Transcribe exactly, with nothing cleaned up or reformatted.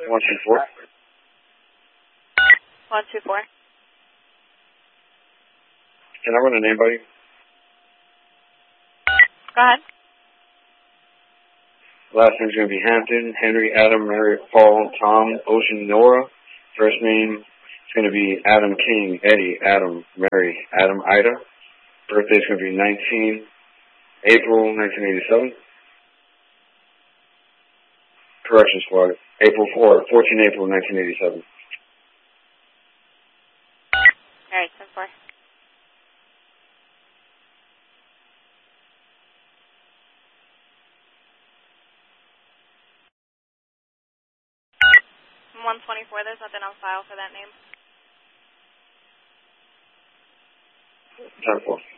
one two four. one two four. Can I run a name by you? Go ahead. Last name's going to be Hampton, Henry, Adam, Mary, Paul, Tom, Ocean, Nora. First name is going to be Adam King, Eddie, Adam, Mary, Adam, Ida. Birthday's going to be nineteen April nineteen eighty-seven. Correction Squad, April fourth, fourteen April nineteen eighty-seven. All right, ten four. one twenty-four, there's nothing on file for that name. ten four.